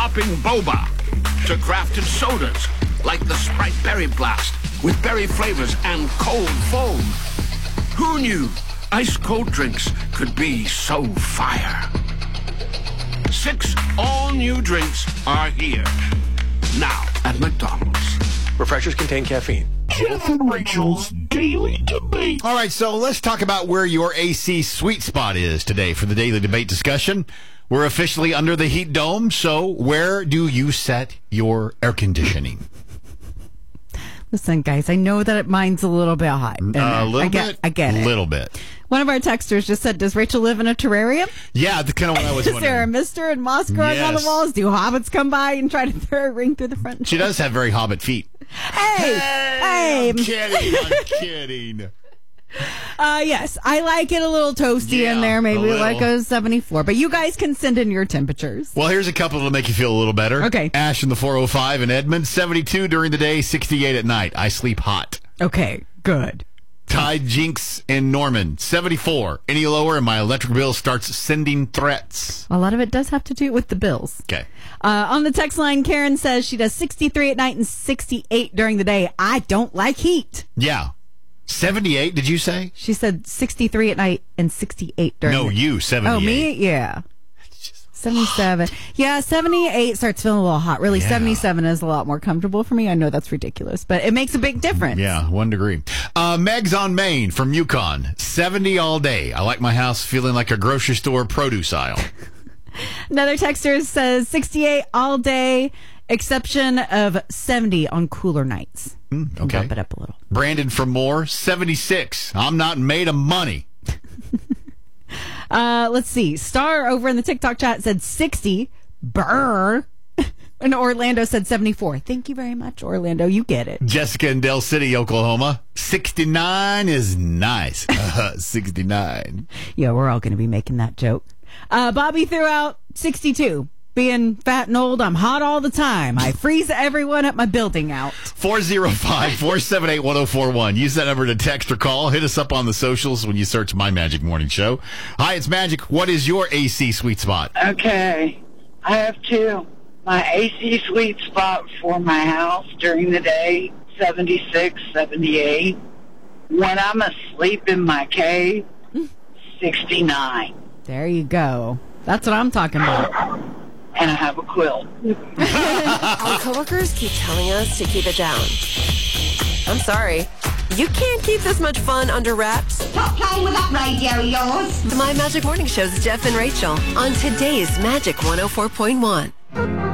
popping boba to crafted sodas like the Sprite Berry Blast with berry flavors and cold foam. Who knew ice-cold drinks could be so fire? 6 all-new drinks are here now at McDonald's. Refreshers contain caffeine. Jeff and Rachel's Daily Debate. All right, so let's talk about where your AC sweet spot is today for the Daily Debate discussion. We're officially under the heat dome, so where do you set your air conditioning? Listen, guys, I know that mine's a little bit hot. A little bit? I get it. A little bit. One of our texters just said, does Rachel live in a terrarium? Yeah, that's kind of what I was wondering. Is there a mister and moss growing on the walls? Do hobbits come by and try to throw a ring through the front door? She does have very hobbit feet. Hey! I'm kidding. Yes, I like it a little toasty in there, maybe like a 74. But you guys can send in your temperatures. Well, here's a couple that'll make you feel a little better. Okay. Ash in the 405 in Edmond, 72 during the day, 68 at night. I sleep hot. Okay, good. Tide Jinx in Norman, 74. Any lower and my electric bill starts sending threats. A lot of it does have to do with the bills. Okay. On the text line, Karen says she does 63 at night and 68 during the day. I don't like heat. Yeah. 78, did you say? She said 63 at night and 68 during the day. No, you, 78. Oh, me? Yeah. 77. Yeah, 78 starts feeling a little hot. Really, 77 is a lot more comfortable for me. I know that's ridiculous, but it makes a big difference. Yeah, 1 degree. Meg's on Maine from Yukon. 70 all day. I like my house feeling like a grocery store produce aisle. Another texter says 68 all day, exception of 70 on cooler nights. Okay. Bump it up a little. Brandon from Moore, 76. I'm not made of money. Let's see. Star over in the TikTok chat said 60. Brr. And Orlando said 74. Thank you very much, Orlando. You get it. Jessica in Del City, Oklahoma. 69 is nice. 69. Yeah, we're all going to be making that joke. Bobby threw out 62. Being fat and old, I'm hot all the time. I freeze everyone at my building out. 405-478-1041. Use that number to text or call. Hit us up on the socials when you search My Magic Morning Show. Hi, it's Magic. What is your AC sweet spot? Okay, I have 2. My AC sweet spot for my house during the day, 76, 78. When I'm asleep in my cave, 69. There you go. That's what I'm talking about. And I have a quilt. Our coworkers keep telling us to keep it down. I'm sorry. You can't keep this much fun under wraps. Stop playing with that radio of yours. My Magic Morning Show's Jeff and Rachel on today's Magic 104.1.